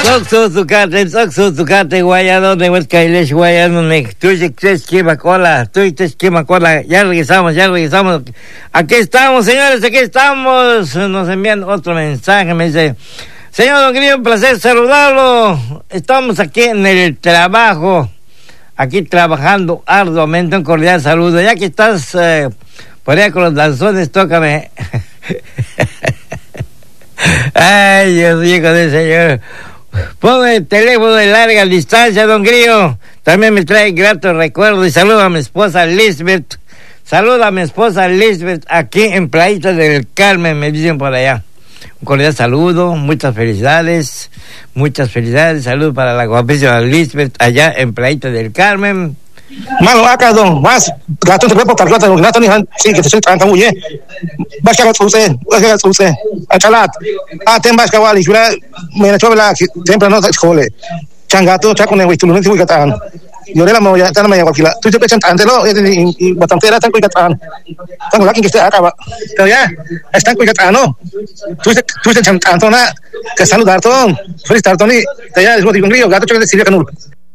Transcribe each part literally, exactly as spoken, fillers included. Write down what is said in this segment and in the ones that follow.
Soxo Zucate, Soxo Zucate, Guayano, de Huescailes, Guayano, tú dices Chimacola, tú dices Chimacola, ya regresamos, ya regresamos. Aquí estamos, señores, aquí estamos. Nos envían otro mensaje, me dice, señor Don Grillo, un placer saludarlo. Estamos aquí en el trabajo, aquí trabajando arduamente, un cordial saludo. Ya que estás eh, por allá con los danzones, tócame. Ay, Dios mío, con el señor. Ponme el teléfono de larga distancia, Don Grillo. También me trae grato recuerdo. Y saludo a mi esposa Lisbeth. Saludo a mi esposa Lisbeth aquí en Playita del Carmen, me dicen por allá. Un cordial saludo, muchas felicidades, muchas felicidades. Saludo para la guapísima Lisbeth allá en Playita del Carmen. Mano, acá, don, más, gato, te puedo portar, gato, gato, ni han, sí, que te soy tan muy bien. Vas que hagas usted, vas que hagas usted, a chalat, ah, ten vas que vale, yo me la chuela, siempre no te escole, changato, chaco, ne, tú no te voy a catar. Yo le la moya, tan me cualquiera, tú te pechas tanto, y bastante era tan cuica tan, tan la que esté acá, pero ya, están cuica tan, no, tú tú te tanto, na, que saludar todo, felicitar todo, y ya, es lo digo, río, gato, choque de Silvia Canul.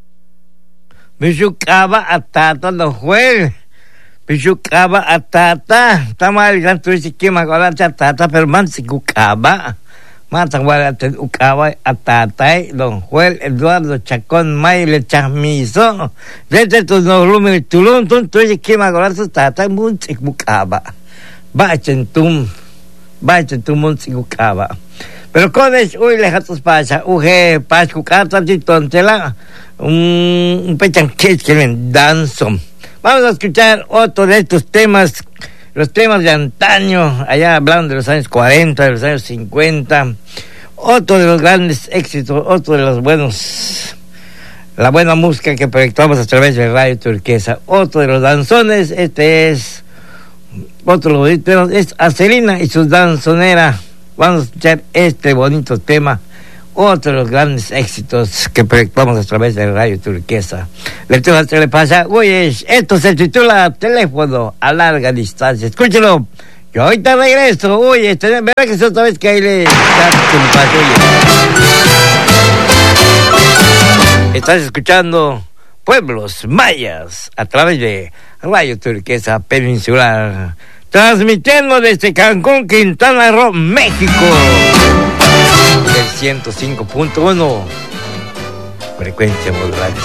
Pichucaba atata no juegue. Pichucaba atata. Tama aligan tu si kima kola atata pero man si cucaba. Mata guara te ucaba atata don Juel Eduardo Chacón Maile Chamizo. Desde tu no lume tulun tun tu si kima kola atata mun si cucaba. Va chentum. Va chentum mun si cucaba. Pero con es uy lejatos pasa. Uje pas cucata si tontela. Un, un pechanque que le danzo. Vamos a escuchar otro de estos temas, los temas de antaño, allá hablando de los años cuarenta, de los años cincuenta, otro de los grandes éxitos, otro de los buenos, la buena música que proyectamos a través de Radio Turquesa, otro de los danzones, este es, otro de los temas, es Acelina y sus danzoneras. Vamos a escuchar este bonito tema, otro de los grandes éxitos que proyectamos a través de Radio Turquesa. Lectura se le pasa, oye, esto se titula Teléfono a larga distancia. Escúchelo. Yo ahorita regreso. Oye, ¿verdad que es otra vez que ahí le... Estás escuchando Pueblos Mayas a través de Radio Turquesa Peninsular, transmitiendo desde Cancún, Quintana Roo, México. El ciento cinco punto uno frecuencia modulada.